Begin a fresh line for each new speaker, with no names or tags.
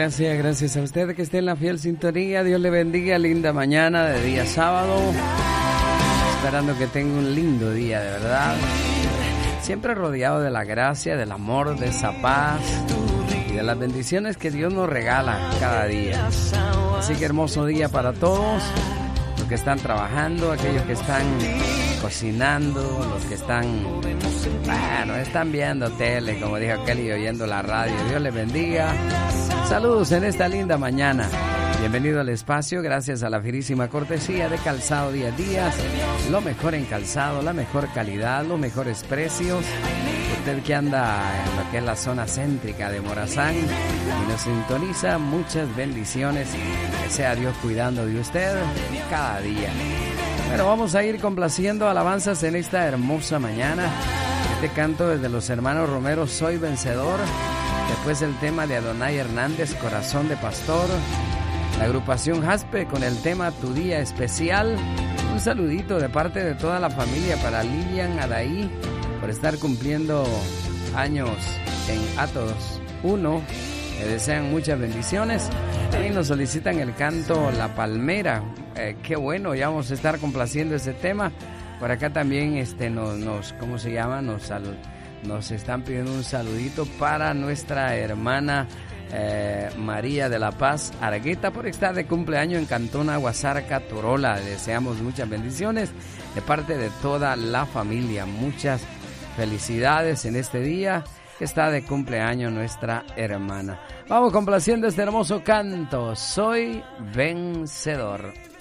gracias a usted que esté en la fiel sintonía. Dios le bendiga, linda mañana de día sábado. Esperando que tenga un lindo día, de verdad. Siempre rodeado de la gracia, del amor, de esa paz y de las bendiciones que Dios nos regala cada día. Así que hermoso día para todos, los que están trabajando, aquellos que están cocinando, los que están viendo tele, como dijo Kelly, oyendo la radio. Dios les bendiga. Saludos en esta linda mañana. Bienvenido al espacio, gracias a la finísima cortesía de Calzado Díaz Díaz. Lo mejor en calzado, la mejor calidad, los mejores precios. Usted que anda en lo que es la zona céntrica de Morazán y nos sintoniza, muchas bendiciones. Que sea Dios cuidando de usted cada día. Bueno, vamos a ir complaciendo alabanzas en esta hermosa mañana. Este canto desde los hermanos Romero, Soy Vencedor. Después el tema de Adonai Hernández, Corazón de Pastor. La agrupación Jaspe con el tema Tu Día Especial. Un saludito de parte de toda la familia para Lilian Adaí por estar cumpliendo años en Atos 1. Le desean muchas bendiciones. También nos solicitan el canto La Palmera. Qué bueno, ya vamos a estar complaciendo ese tema. Por acá también ¿cómo se llama? Nos están pidiendo un saludito para nuestra hermana María de la Paz Argueta por estar de cumpleaños en Cantón Aguasarca, Torola. Le deseamos muchas bendiciones de parte de toda la familia. Muchas felicidades en este día que está de cumpleaños nuestra hermana. Vamos complaciendo este hermoso canto, Soy Vencedor.